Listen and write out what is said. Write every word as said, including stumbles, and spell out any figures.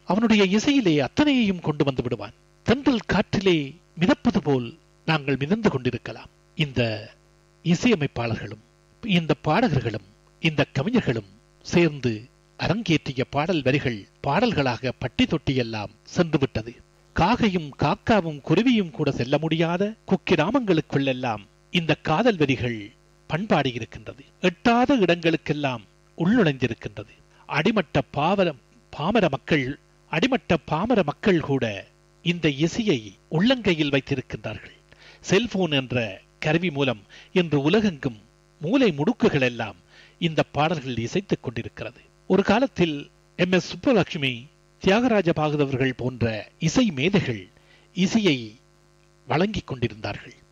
அவனுடைய இசையிலே அத்தனையையும் கொண்டு வந்து விடுவான். தென்றல் காற்றிலே மிதப்பது போல் நாங்கள் மிதந்து கொண்டிருக்கலாம். இந்த இசையமைப்பாளர்களும் இந்த பாடகர்களும் இந்த கவிஞர்களும் சேர்ந்து அரங்கேற்றிய பாடல் வரிகள் பாடல்களாக பட்டி தொட்டியெல்லாம் சென்று விட்டது. காகையும் காக்காவும் குருவியும் கூட செல்ல முடியாத குக்கிராமங்களுக்குள்ளெல்லாம் இந்த காதல் வரிகள் பண்பாடியிருக்கின்றது. எட்டாத இடங்களுக்கெல்லாம் உள்நுழைந்திருக்கின்றது. அடிமட்ட பாவர பாமர மக்கள் அடிமட்ட பாமர மக்கள் கூட இந்த இசையை உள்ளங்கையில் வைத்திருக்கின்றார்கள். செல்போன் என்ற கருவி மூலம் இன்று உலகெங்கும் மூலை முடுக்குகள் எல்லாம் இந்த பாடல்கள் இசைத்துக் கொண்டிருக்கிறது. ஒரு காலத்தில் எம் எஸ் சுப்புலட்சுமி, தியாகராஜ பாகவதர்கள் போன்ற இசை மேதைகள் இசையை வழங்கிக் கொண்டிருந்தார்கள்.